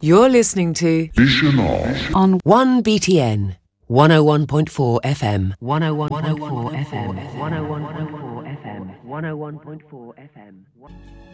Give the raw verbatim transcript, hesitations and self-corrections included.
You're listening to Vision On on one B T N, one oh one point four F M, one oh one point four F M, one oh one point four F M, one oh one point four F M.